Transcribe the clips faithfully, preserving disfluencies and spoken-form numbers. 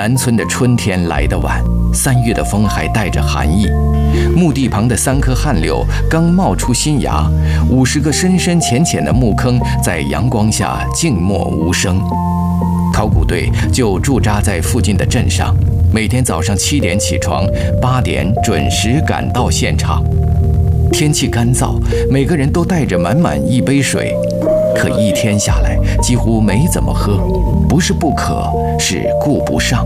南村的春天来得晚，三月的风还带着寒意。墓地旁的三棵旱柳刚冒出新芽，五十个深深浅浅的墓坑在阳光下静默无声。考古队就驻扎在附近的镇上，每天早上七点起床，八点准时赶到现场。天气干燥，每个人都带着满满一杯水，可一天下来几乎没怎么喝，不是不渴，是顾不上。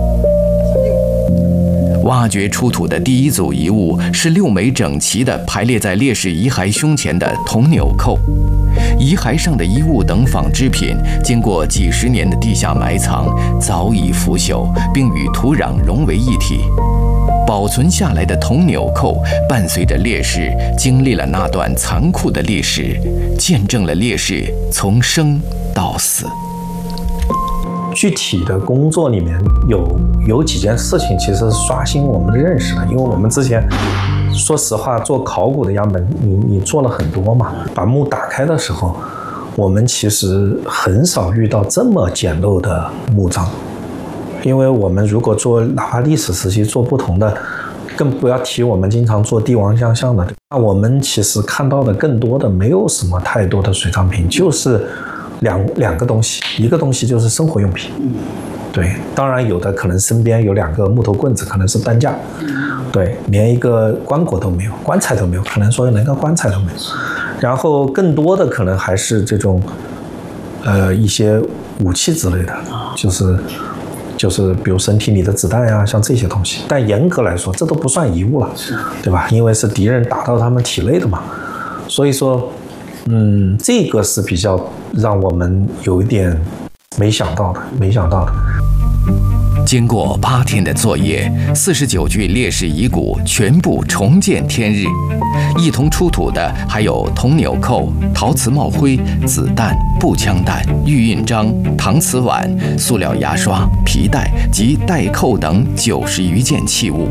挖掘出土的第一组遗物是六枚整齐地排列在烈士遗骸胸前的铜纽扣。遗骸上的衣物等纺织品经过几十年的地下埋藏，早已腐朽，并与土壤融为一体。保存下来的铜纽扣伴随着烈士经历了那段残酷的历史，见证了烈士从生到死。 具体的工作里面有有几件事情其实是刷新我们的认识的，因为我们之前说实话做考古的样本你你做了很多嘛，把墓打开的时候我们其实很少遇到这么简陋的墓葬，因为我们如果做哪怕历史时期做不同的，更不要提我们经常做帝王将相的，那我们其实看到的更多的没有什么太多的水葬品，就是两两个东西，一个东西就是生活用品，对，当然有的可能身边有两个木头棍子，可能是担架，对，连一个棺椁都没有，棺材都没有，可能说连个棺材都没有，然后更多的可能还是这种呃一些武器之类的，就是就是比如身体里的子弹呀，像这些东西，但严格来说这都不算遗物了，对吧？因为是敌人打到他们体内的嘛，所以说嗯，这个是比较让我们有一点没想到的，没想到的。 经过八天的作业，四十九具烈士遗骨全部重见天日。一同出土的还有铜纽扣、陶瓷帽徽、子弹、步枪弹、玉印章、搪瓷碗、塑料牙刷、皮带及带扣等九十余件器物。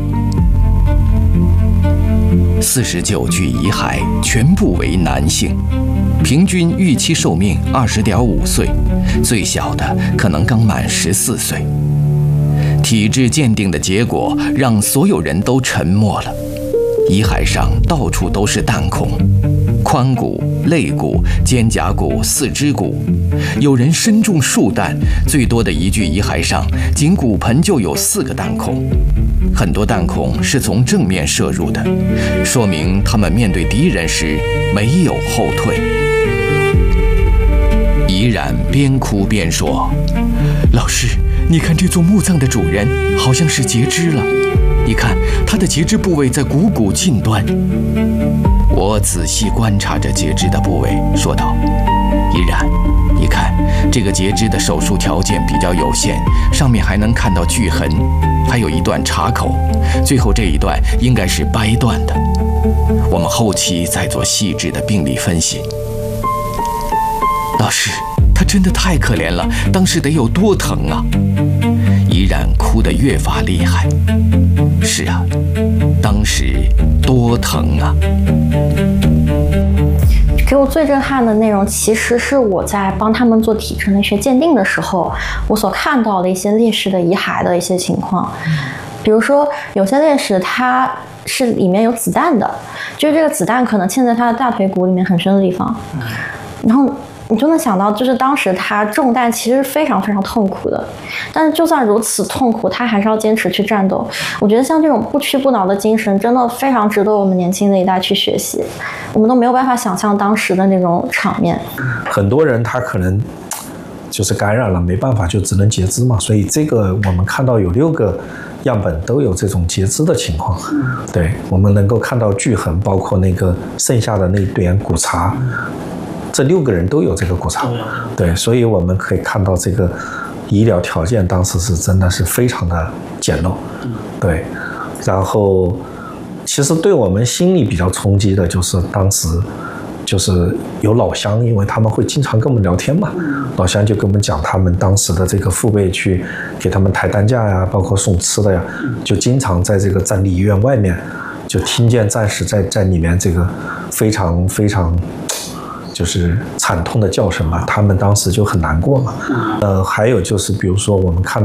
四十九具遗骸全部为男性，平均预期寿命二十点五岁，最小的可能刚满十四岁。体质鉴定的结果让所有人都沉默了。遗骸上到处都是弹孔，髋骨、肋骨、肩胛骨、四肢骨，有人身中数弹，最多的一具遗骸上，仅骨盆就有四个弹孔。很多弹孔是从正面射入的，说明他们面对敌人时没有后退。怡然边哭边说：“老师，你看这座墓葬的主人好像是截肢了，你看他的截肢部位在股骨近端。”我仔细观察着截肢的部位，说道：“怡然，你看这个截肢的手术条件比较有限，上面还能看到锯痕，还有一段插口，最后这一段应该是掰断的。我们后期再做细致的病理分析。”老师，他真的太可怜了，当时得有多疼啊！依然哭得越发厉害。是啊，当时多疼啊！ 给我最震撼的内容，其实是我在帮他们做体质内学鉴定的时候，我所看到的一些烈士的遗骸的一些情况。比如说，有些烈士他是里面有子弹的，就是这个子弹可能嵌在他的大腿骨里面很深的地方，然后你就能想到，就是当时他中弹其实非常非常痛苦的，但是就算如此痛苦，他还是要坚持去战斗。我觉得像这种不屈不挠的精神，真的非常值得我们年轻的一代去学习。我们都没有办法想象当时的那种场面。 很多人他可能就是感染了，没办法就只能截肢嘛，所以这个我们看到有六个样本都有这种截肢的情况。对，我们能够看到锯痕，包括那个剩下的那点骨茬。这六个人都有这个骨茬，对，所以我们可以看到这个医疗条件当时是真的是非常的简陋，对。然后，其实对我们心里比较冲击的就是当时就是有老乡，因为他们会经常跟我们聊天嘛，老乡就跟我们讲他们当时的这个父辈去给他们抬担架呀，包括送吃的呀，就经常在这个战地医院外面就听见战士在在里面这个非常非常。就是惨痛的叫声嘛，他们当时就很难过嘛。呃，还有就是，比如说我们看